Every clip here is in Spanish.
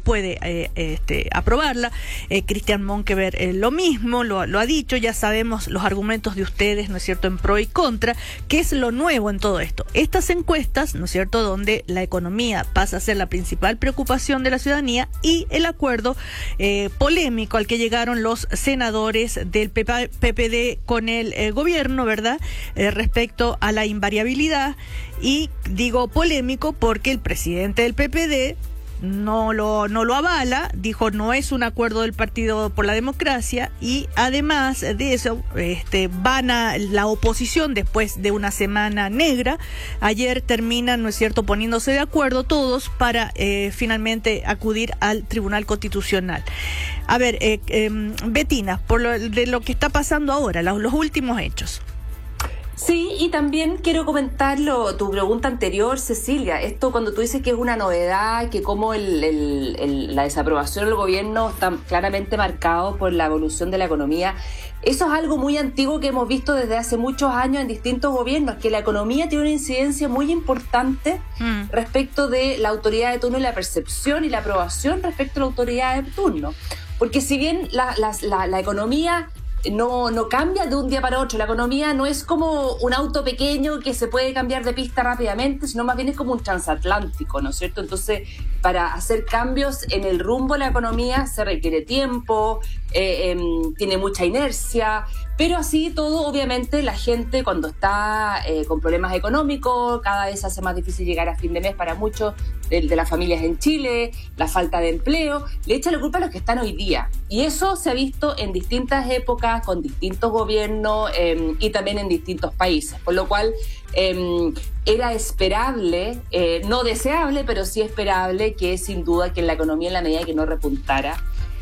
puede aprobarla. Christian Monkever lo mismo, lo ha dicho. Ya sabemos los argumentos de ustedes, ¿no es cierto?, en pro y contra. ¿Qué es lo nuevo en todo esto? Estas encuestas, ¿no es cierto?, donde la economía pasa a ser la principal preocupación de la ciudadanía, y el acuerdo polémico al que llegaron los senadores del PPD con el gobierno, ¿verdad?, respecto a la invariabilidad. Y digo polémico porque el presidente del PPD no lo avala, dijo no es un acuerdo del Partido por la Democracia, y además de eso van a la oposición después de una semana negra. Ayer terminan, ¿no es cierto?, poniéndose de acuerdo todos para finalmente acudir al Tribunal Constitucional. A ver, Betina, de lo que está pasando ahora, los últimos hechos. Sí, y también quiero comentar tu pregunta anterior, Cecilia. Esto cuando tú dices que es una novedad, que como la desaprobación del gobierno está claramente marcado por la evolución de la economía, eso es algo muy antiguo que hemos visto desde hace muchos años en distintos gobiernos, que la economía tiene una incidencia muy importante respecto de la autoridad de turno y la percepción y la aprobación respecto a la autoridad de turno. Porque si bien la economía no cambia de un día para otro. La economía no es como un auto pequeño que se puede cambiar de pista rápidamente, sino más bien es como un transatlántico, ¿no es cierto? Entonces, para hacer cambios en el rumbo de la economía se requiere tiempo, tiene mucha inercia, pero así todo, obviamente, la gente cuando está con problemas económicos, cada vez hace más difícil llegar a fin de mes para muchos de las familias en Chile, la falta de empleo, le echa la culpa a los que están hoy día. Y eso se ha visto en distintas épocas, con distintos gobiernos y también en distintos países, por lo cual era esperable, no deseable, pero sí esperable que sin duda que en la economía, en la medida que no repuntara,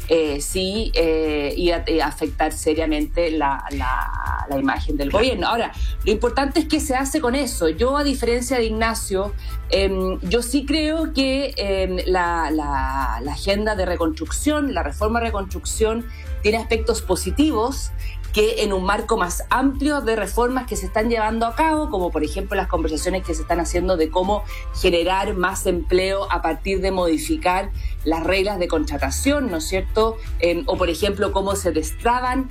sí iba a afectar seriamente la imagen del gobierno. Ahora, lo importante es qué se hace con eso. Yo, a diferencia de Ignacio, yo sí creo que la agenda de reconstrucción, la reforma de reconstrucción, tiene aspectos positivos que en un marco más amplio de reformas que se están llevando a cabo, como por ejemplo las conversaciones que se están haciendo de cómo generar más empleo a partir de modificar las reglas de contratación, ¿no es cierto? O por ejemplo cómo se destraban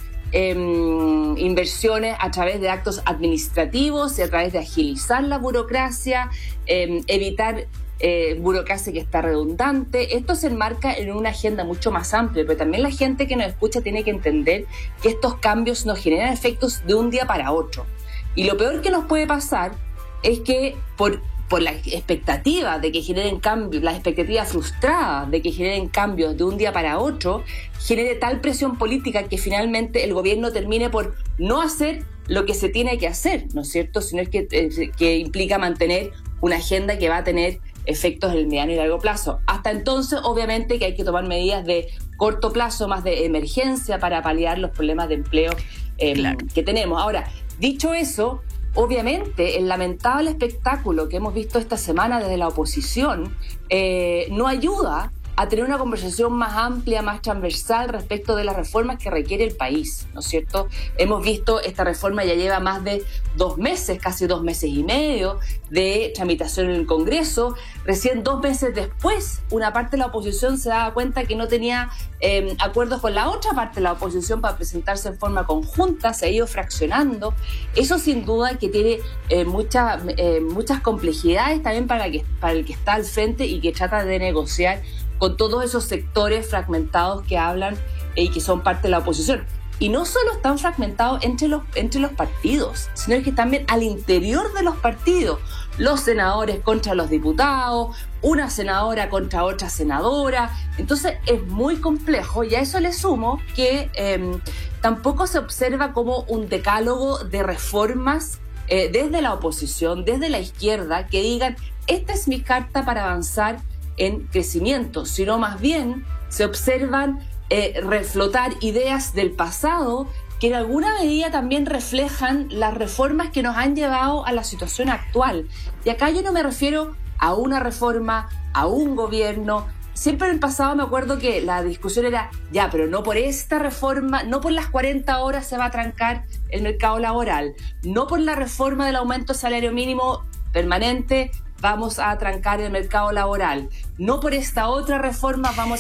inversiones a través de actos administrativos y a través de agilizar la burocracia, evitar burocracia que está redundante. Esto se enmarca en una agenda mucho más amplia, pero también la gente que nos escucha tiene que entender que estos cambios nos generan efectos de un día para otro. Y lo peor que nos puede pasar es que por la expectativa de que generen cambios, la expectativa frustrada de que generen cambios de un día para otro, genere tal presión política que finalmente el gobierno termine por no hacer lo que se tiene que hacer, ¿no es cierto? Sino es que implica mantener una agenda que va a tener efectos en el mediano y largo plazo. Hasta entonces, obviamente, que hay que tomar medidas de corto plazo, más de emergencia, para paliar los problemas de empleo que tenemos. Ahora, dicho eso, obviamente, el lamentable espectáculo que hemos visto esta semana desde la oposición no ayuda a tener una conversación más amplia, más transversal respecto de las reformas que requiere el país, ¿no es cierto? Hemos visto esta reforma ya lleva más de 2 meses, casi 2 meses y medio de tramitación en el Congreso. Recién 2 meses después, una parte de la oposición se daba cuenta que no tenía acuerdos con la otra parte de la oposición para presentarse en forma conjunta, se ha ido fraccionando. Eso sin duda que tiene muchas complejidades también para el que está al frente y que trata de negociar con todos esos sectores fragmentados que hablan y que son parte de la oposición. Y no solo están fragmentados entre los partidos, sino que también al interior de los partidos. Los senadores contra los diputados, una senadora contra otra senadora. Entonces es muy complejo, y a eso le sumo que tampoco se observa como un decálogo de reformas desde la oposición, desde la izquierda, que digan, esta es mi carta para avanzar en crecimiento, sino más bien se observan reflotar ideas del pasado que en alguna medida también reflejan las reformas que nos han llevado a la situación actual. Y acá yo no me refiero a una reforma, a un gobierno. Siempre en el pasado me acuerdo que la discusión era, ya, pero no por esta reforma, no por las 40 horas se va a trancar el mercado laboral, no por la reforma del aumento del salario mínimo permanente vamos a trancar el mercado laboral, no por esta otra reforma vamos